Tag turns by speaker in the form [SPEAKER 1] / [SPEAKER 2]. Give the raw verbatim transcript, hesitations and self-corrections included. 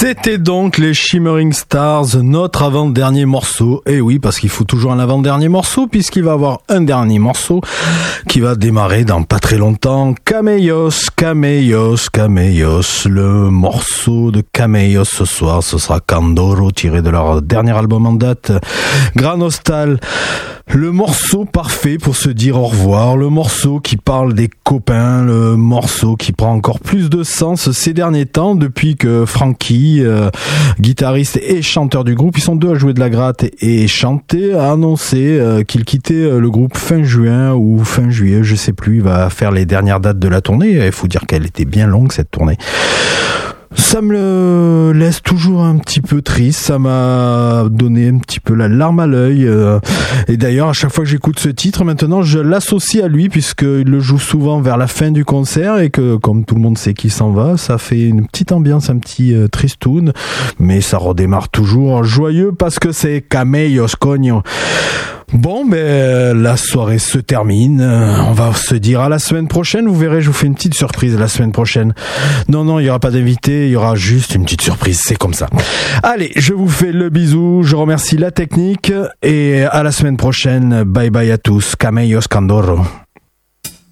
[SPEAKER 1] C'était donc les Shimmering Stars, notre avant-dernier morceau. Et oui, parce qu'il faut toujours un avant-dernier morceau, puisqu'il va y avoir un dernier morceau qui va démarrer dans pas très longtemps. Camellos, Camellos, Camellos. Le morceau de Camellos ce soir, ce sera Candoro, tiré de leur dernier album en date, Gran Hostal. Le morceau parfait pour se dire au revoir, le morceau qui parle des copains, le morceau qui prend encore plus de sens ces derniers temps depuis que Frankie, euh, guitariste et chanteur du groupe, ils sont deux à jouer de la gratte et, et chanter, a annoncé euh, qu'il quittait le groupe fin juin ou fin juillet, je sais plus, il va faire les dernières dates de la tournée. Il faut dire qu'elle était bien longue cette tournée. Ça me laisse toujours un petit peu triste, ça m'a donné un petit peu la larme à l'œil, et d'ailleurs à chaque fois que j'écoute ce titre maintenant je l'associe à lui puisqu'il le joue souvent vers la fin du concert et que comme tout le monde sait qu'il s'en va, ça fait une petite ambiance, un petit euh, tristoun, mais ça redémarre toujours joyeux parce que c'est Camellos Cogno. Bon, ben la soirée se termine. On va se dire à la semaine prochaine. Vous verrez, je vous fais une petite surprise la semaine prochaine. Non, non, il n'y aura pas d'invité, il y aura juste une petite surprise. C'est comme ça. Allez, je vous fais le bisou. Je remercie la technique et à la semaine prochaine. Bye bye à tous. Camellos Candoro.